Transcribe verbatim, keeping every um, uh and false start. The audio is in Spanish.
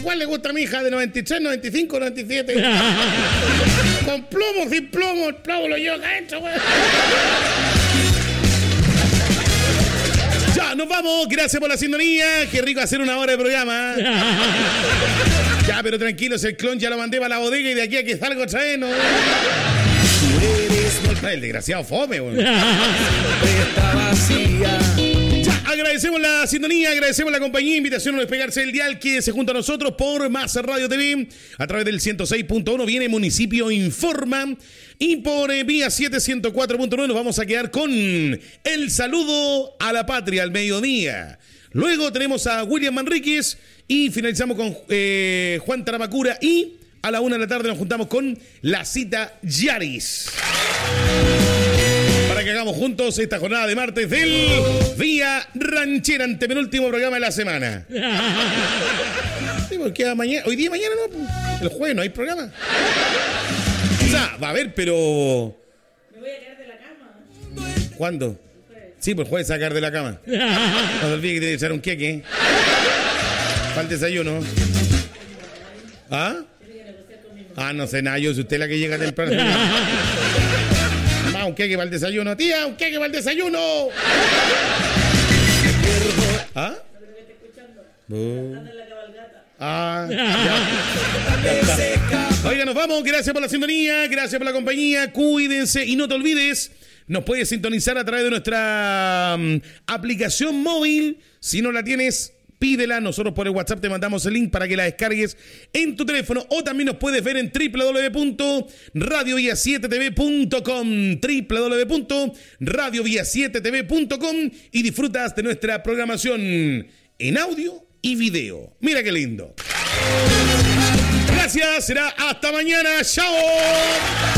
¿cuál le gusta a mi hija? ¿De noventa y tres, noventa y cinco, noventa y siete? Con plomo, sin plomo, el plomo lo llevo acá adentro, güey. Ya, nos vamos. Gracias por la sintonía. Qué rico hacer una hora de programa. Ya, pero tranquilos, el clon ya lo mandé para la bodega y de aquí a que salga otra vez, ¿no? El desgraciado fome, güey. Ya, agradecemos la sintonía, agradecemos la compañía, invitación a despegarse del dial, que se junta a nosotros por Más Radio T V, a través del ciento seis punto uno, viene Municipio Informa, y por eh, Vía siete ciento cuatro punto nueve nos vamos a quedar con el saludo a la patria al mediodía. Luego tenemos a William Manríquez y finalizamos con eh, Juan Taramacura, y a la una de la tarde nos juntamos con la cita Yaris. Para que hagamos juntos esta jornada de martes del Vía Ranchera, antepenúltimo programa de la semana. Sí, porque mañana, hoy día y mañana no, el jueves no hay programa. O sea, va a haber, pero... Me voy a caer de la cama. ¿Cuándo? Sí, pues jueves sacar de la cama. No se olvide que tiene que echar un queque. Para el desayuno. ¿Ah? Ah, no sé nada, yo soy usted la que llega temprano. Mamá, un queque para el desayuno. Tía, un queque para el desayuno. ¿Ah? Uh. Ah, ya. Ya. Oiga, nos vamos. Gracias por la sintonía, gracias por la compañía. Cuídense y no te olvides, nos puedes sintonizar a través de nuestra um, aplicación móvil. Si no la tienes, pídela. Nosotros por el WhatsApp te mandamos el link para que la descargues en tu teléfono, o también nos puedes ver en doble u doble u doble u punto radio vía siete t v punto com, doble u doble u doble u punto radio vía siete t v punto com, y disfrutas de nuestra programación en audio y video. Mira qué lindo. Gracias, será hasta mañana. ¡Chao!